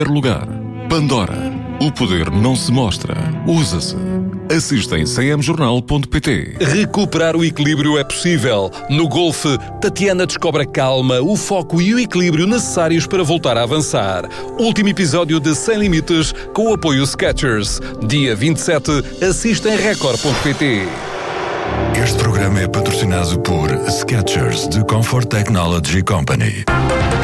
lugar. Pandora. O poder não se mostra, usa-se. Assista em cmjornal.pt. Recuperar o equilíbrio é possível. No golfe, Tatiana descobre a calma, o foco e o equilíbrio necessários para voltar a avançar. Último episódio de Sem Limites, com o apoio Skechers. Dia 27, assista em record.pt. Este programa é patrocinado por Skechers, de Comfort Technology Company.